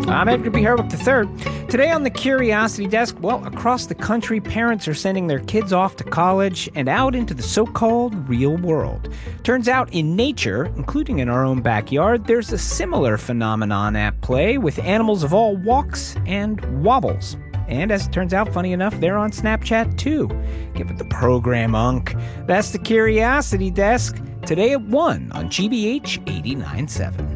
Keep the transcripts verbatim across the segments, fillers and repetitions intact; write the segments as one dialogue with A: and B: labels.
A: I'm Edgar B. Herwick the third. Today on the Curiosity Desk, well, across the country, parents are sending their kids off to college and out into the so-called real world. Turns out in nature, including in our own backyard, there's a similar phenomenon at play with animals of all walks and wobbles. And as it turns out, funny enough, they're on Snapchat too. Give it the program, Unc. That's the Curiosity Desk. Today at one on G B H eighty-nine point seven.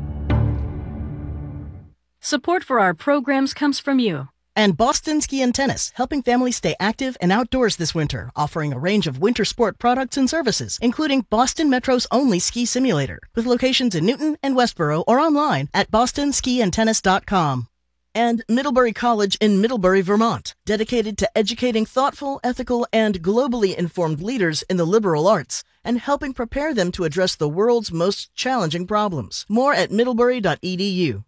B: Support for our programs comes from you.
C: And Boston Ski and Tennis, helping families stay active and outdoors this winter, offering a range of winter sport products and services, including Boston Metro's only ski simulator, with locations in Newton and Westboro or online at boston ski and tennis dot com. And Middlebury College in Middlebury, Vermont, dedicated to educating thoughtful, ethical, and globally informed leaders in the liberal arts and helping prepare them to address the world's most challenging problems. More at middlebury dot e d u.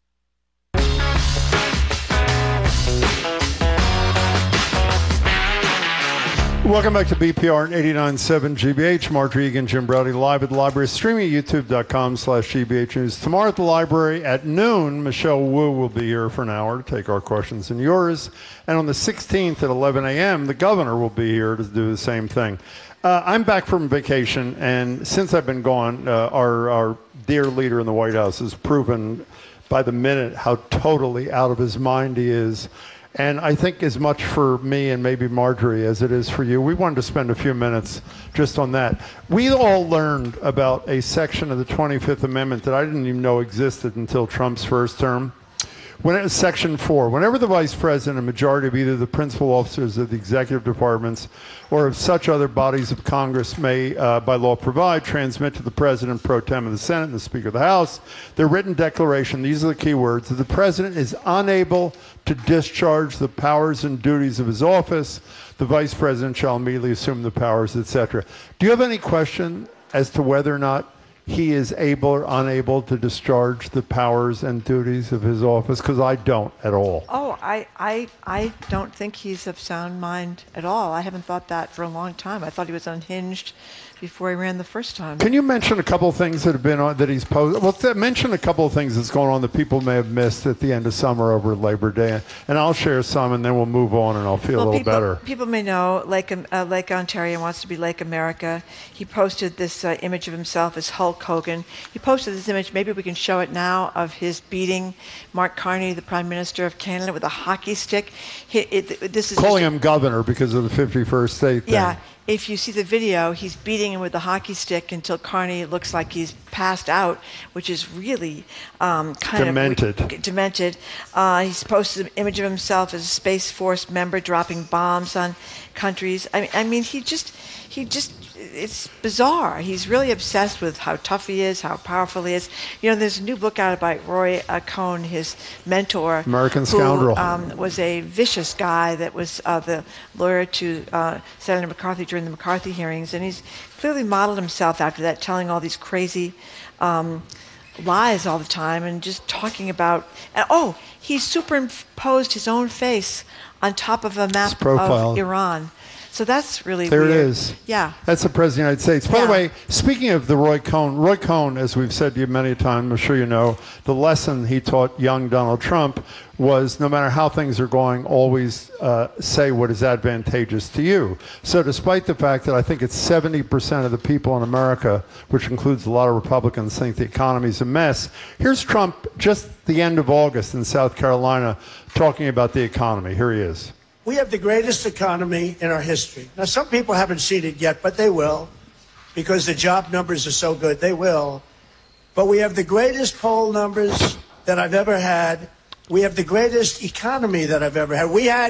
D: Welcome back to B P R eighty-nine point seven G B H. Margery Egan, Jim Browdy, live at the library, streaming at youtube dot com slash G B H News. Tomorrow at the library at noon, Michelle Wu will be here for an hour to take our questions and yours. And on the sixteenth at eleven a.m., the governor will be here to do the same thing. Uh, I'm back from vacation, and since I've been gone, uh, our, our dear leader in the White House has proven by the minute how totally out of his mind he is. And I think as much for me and maybe Marjorie as it is for you, we wanted to spend a few minutes just on that. We all learned about a section of the twenty-fifth Amendment that I didn't even know existed until Trump's first term. When it was Section four, whenever the Vice President and majority of either the principal officers of the executive departments or of such other bodies of Congress may, uh, by law, provide, transmit to the President pro tem of the Senate and the Speaker of the House their written declaration, these are the key words, that the President is unable to discharge the powers and duties of his office, the Vice President shall immediately assume the powers, et cetera. Do you have any question as to whether or not he is able or unable to discharge the powers and duties of his office? Because I don't at all.
E: Oh, I, I, I don't think he's of sound mind at all. I haven't thought that for a long time. I thought he was unhinged before he ran the first time.
D: Can you mention a couple of things that have been on that he's posted? Well, th- mention a couple of things that's going on that people may have missed at the end of summer over Labor Day, and I'll share some, and then we'll move on, and I'll feel
E: well,
D: a little
E: people,
D: better.
E: People may know Lake uh, Lake Ontario wants to be Lake America. He posted this uh, image of himself as Hulk Hogan. He posted this image. Maybe we can show it now of his beating Mark Carney, the Prime Minister of Canada, with a hockey stick. He, it, this is
D: calling him governor because of the fifty-first state thing.
E: Yeah. If you see the video, he's beating him with the hockey stick until Carney looks like he's passed out, which is really um, kind
D: demented.
E: of demented. Uh, he's posted an image of himself as a Space Force member dropping bombs on countries. I mean, I mean, he just, he just, it's bizarre. He's really obsessed with how tough he is, how powerful he is. You know, there's a new book out by Roy uh, Cohn, his mentor,
D: American
E: who,
D: Scoundrel,
E: um, was a vicious guy that was uh, the lawyer to uh, Senator McCarthy during the McCarthy hearings, and he's clearly modeled himself after that, telling all these crazy um, lies all the time and just talking about. And, oh, he superimposed his own face on top of a map of Iran. So that's really
D: there
E: weird.
D: There it is.
E: Yeah.
D: That's the President of the United States. By
E: yeah.
D: the way, speaking of the Roy Cohn, Roy Cohn, as we've said to you many times, I'm sure you know, the lesson he taught young Donald Trump was no matter how things are going, always uh, say what is advantageous to you. So despite the fact that I think it's seventy percent of the people in America, which includes a lot of Republicans, think the economy's a mess, here's Trump just the end of August in South Carolina talking about the economy. Here he is.
F: We have the greatest economy in our history. Now, some people haven't seen it yet, but they will, because the job numbers are so good. They will. But we have the greatest poll numbers that I've ever had. We have the greatest economy that I've ever had. We had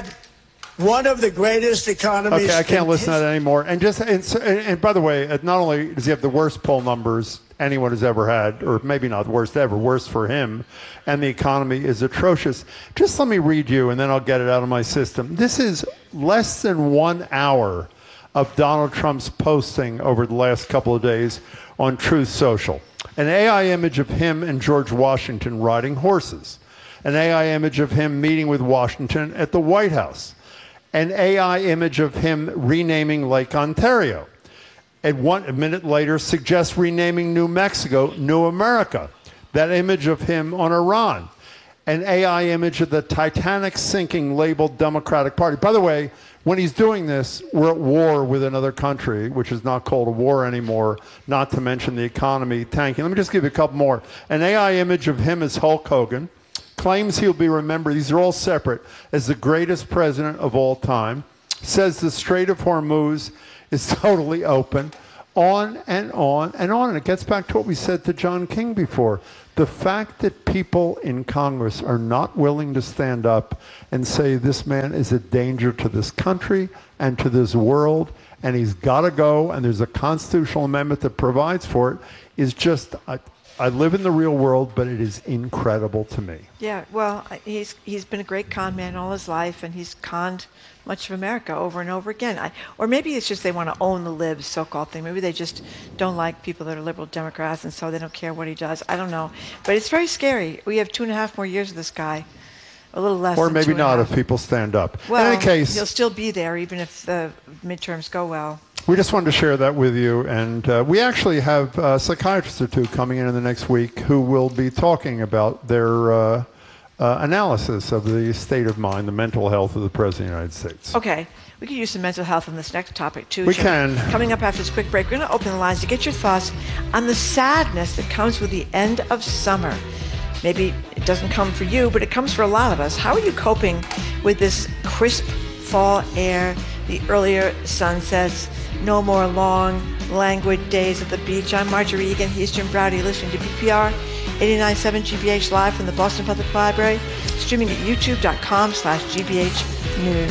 F: one of the greatest economies.
D: Okay, I can't listen
F: his-
D: to that anymore. And just and, and by the way, not only does he have the worst poll numbers anyone has ever had, or maybe not the worst ever, worst for him, and the economy is atrocious. Just let me read you, and then I'll get it out of my system. This is less than one hour of Donald Trump's posting over the last couple of days on Truth Social. An A I image of him and George Washington riding horses. An A I image of him meeting with Washington at the White House. An A I image of him renaming Lake Ontario. And one a minute later suggests renaming New Mexico New America. That image of him on Iran. an A I image of the Titanic sinking labeled Democratic Party. By the way, when he's doing this, we're at war with another country, which is not called a war anymore, not to mention the economy tanking. Let me just give you a couple more. An A I image of him as Hulk Hogan. Claims he'll be remembered, these are all separate, as the greatest president of all time. Says the Strait of Hormuz is totally open. On and on and on. And it gets back to what we said to John King before. The fact that people in Congress are not willing to stand up and say this man is a danger to this country and to this world, and he's got to go, and there's a constitutional amendment that provides for it, is just, I, I live in the real world, but it is incredible to me.
E: Yeah, well, he's he's been a great con man all his life, and he's conned much of America over and over again. I, or maybe it's just they want to own the libs, so-called thing. Maybe they just don't like people that are liberal Democrats, and so they don't care what he does. I don't know. But it's very scary. We have two and a half more years of this guy. A little less
D: Or
E: than
D: maybe
E: two and a
D: not
E: half.
D: if people stand up.
E: Well,
D: in any case,
E: he'll still be there even if the midterms go well.
D: we just wanted to share that with you. And uh, we actually have a psychiatrist or two coming in in the next week who will be talking about their uh, uh, analysis of the state of mind, the mental health of the President of the United States.
E: Okay. We could use some mental health on this next topic, too.
D: We
E: Jim.
D: can.
E: Coming up after this quick break, we're going to open the lines to get your thoughts on the sadness that comes with the end of summer. Maybe it doesn't come for you, but it comes for a lot of us. How are you coping with this crisp fall air, the earlier sunsets, no more long, languid days at the beach? I'm Marjorie Egan. He's Jim Browdy, listening to B P R eighty-nine point seven G B H live from the Boston Public Library, streaming at youtube dot com slash G B H News.